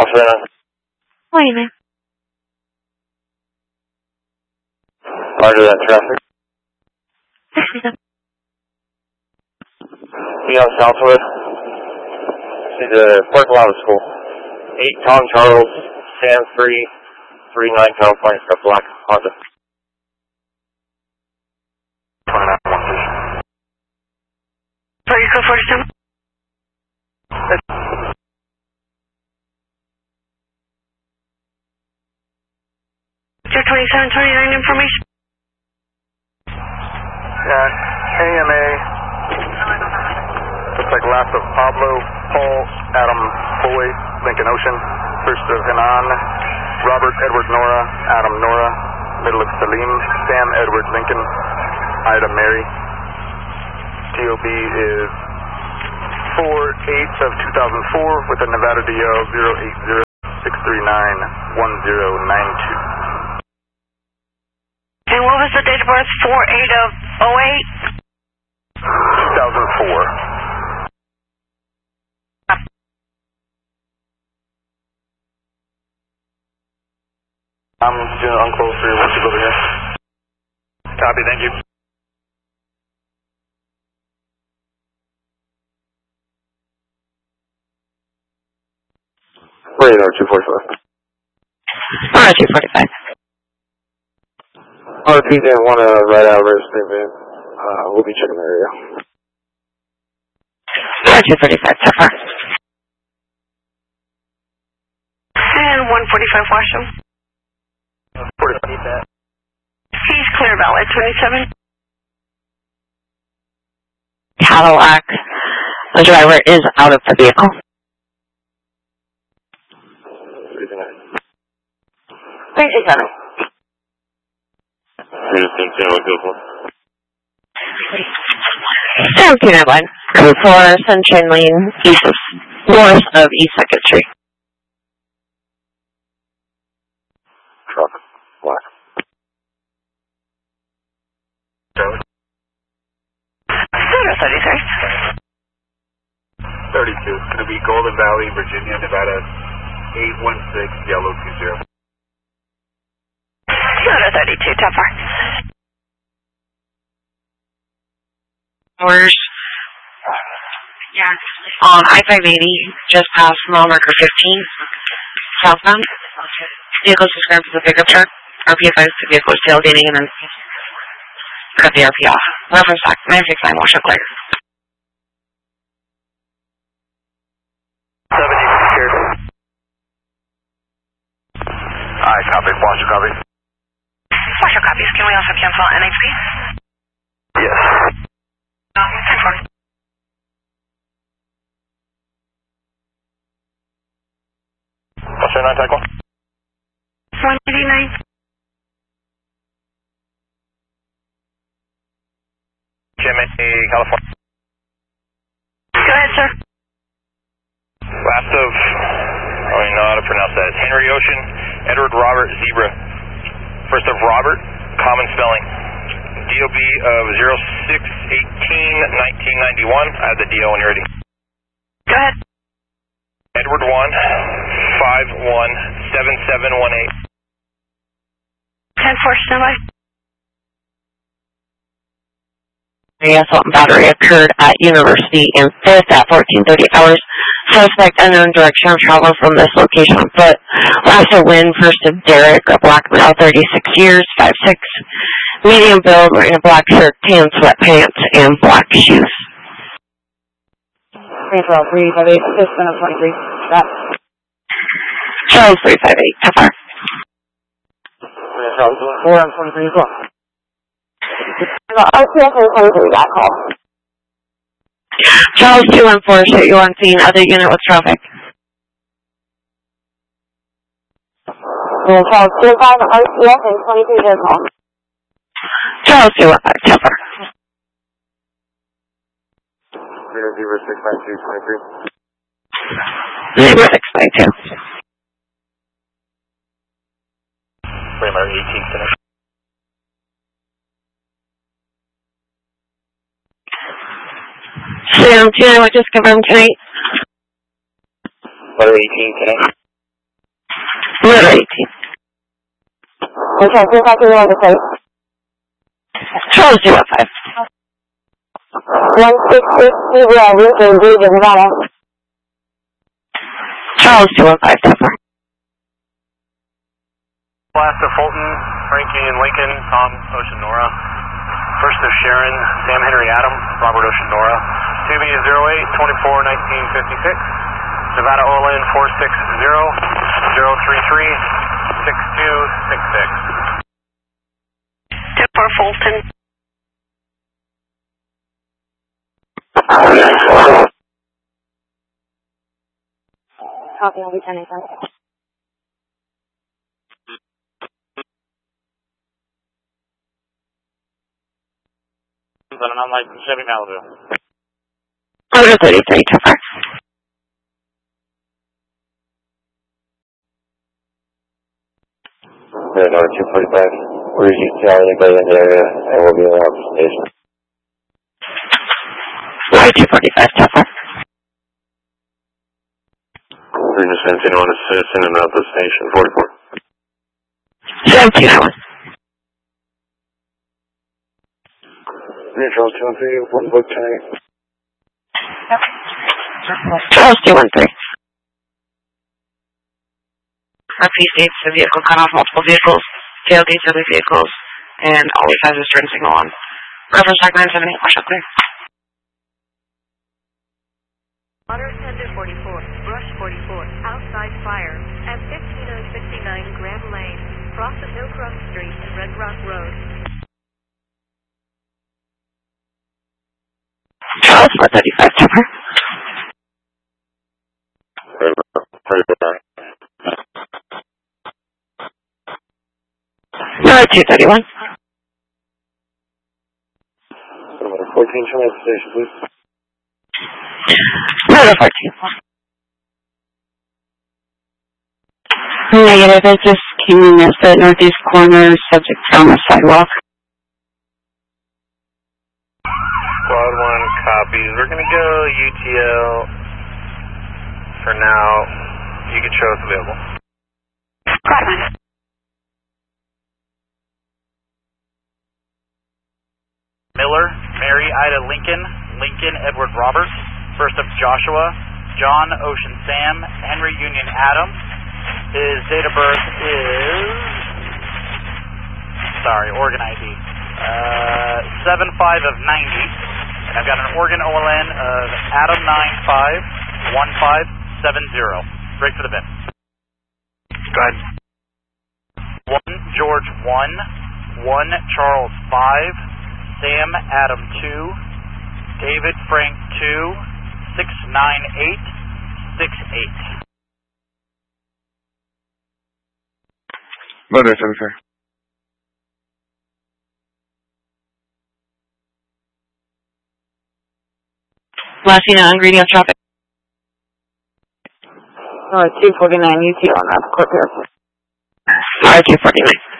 Officer 9. Wait a minute. Roger that traffic. Be on Southwood. See the parking lot of school. 8 Tom Charles, Sam 339 California, got black Honda. 29 Are you code 47? 2729 information. AMA. Looks like last of Pablo, Paul, Adam, Boy, Lincoln Ocean. First of Hanan, Robert, Edward, Nora, Adam, Nora. Middle of Salim, Sam, Edward, Lincoln, Ida, Mary. TOB is 4/8 of 2004 with a Nevada DL 080-639-1092. And what was the date of birth? 4/8 of 08? 2004. I'm doing unclosed for you. What's over here? Copy, thank you. Radar 245. 245. RP didn't want to write out a written statement. We'll be checking the area. 245, so far. And 145 Washington. 45. He's clear, valid. 27. Cadillac. The driver is out of the vehicle. 367. You're just going to see what goes on. 1791. Code 4, Sunshine Lane, north of East 2nd Street. Truck. Black. 33. 32. It's going to be Golden Valley, Virginia, Nevada 816 Yellow 20. 32, top far. Hours. Yeah. On I-580, just past mile marker 15, southbound. Vehicle is described as a pickup truck. RPF is the vehicle is tailgating and then cut the RP off. Reference back, 969, wash up clear. 7, you can be cleared. Alright, copy. Wash your copy. Wash your copies. Can we also cancel NHP? Yes. 10-4. Officer 9, Tackle. 189. Jimmy, California. Go ahead, sir. Last of, I don't even know how to pronounce that. Henry Ocean, Edward Robert Zebra. First of Robert, common spelling. DOB of 06/18/1991. I have the DO when you're ready. Go ahead. Edward 1, 517718. 10-4, standby. The assault and battery occurred at University and 5th at 14:30 hours. Suspect unknown direction of travel from this location on foot. Last of Wynn, first of Derek, a black male, 36 years, 5'6", medium build, wearing a black shirt, tan sweatpants, and black shoes. 358, assistant of 23. Stop. Charles 358, how far? Charles 4 on 23 as well. RPF 23, that call. Charles 214, shoot you on scene, other unit with traffic. Charles 25, RPF and 23, their call. Charles 215, tougher. Zebra 69223. Zebra 692. Framer 18 center. Sam 2, just confirmed tonight. Letter 18 connect. Letter 18. Okay, who's back to the other place? Charles 215. 1660 Lincoln, Bridge, Nevada. Charles 215, Topper. Last of Fulton, Frankie and Lincoln, Tom, Ocean, Nora. First of Sharon, Sam Henry Adam, Robert Ocean, Nora. 2B08-24-1956. Nevada Orland 460-033-6266. Topper Fulton. Copy, I'll be sending some. And I'm like Chevy Malibu. Letter 33, Topper. Number 245. Where did you tell anybody in the area and we'll be in our station? Letter 245, Topper. We're just sending on a citizen about the station, 44. 17 hours. Charles 213, one book tonight. Charles 213. Murphy states the vehicle cut off multiple vehicles, tailgates other vehicles, and always has his turn signal on. Reference track 978, wash up clear. Water Tender 44, Brush 44, outside fire at 15069 Grand Lane, cross of Hillcroft Street and Red Rock Road. Charles 435, Topper. Letter 231. 14, show me at the station, please. Letter 14. Negative, I just came in at the northeast corner, subject on the sidewalk. Squad 1 copies. We're going to go UTL for now. You can show us available. Miller, Mary Ida Lincoln, Lincoln Edward Robert. First of Joshua, John Ocean Sam, Henry Union Adam. His date of birth is, organ ID, 7/5 of 90. And I've got an organ OLN of Adam 951570. Break for the bin. Go ahead. 1 George 1, 1 Charles 5, Sam Adam 2, David Frank 2, 69868. Letter 74. Lasina on greeting of traffic. 249 UT on that Corp Airport. 249.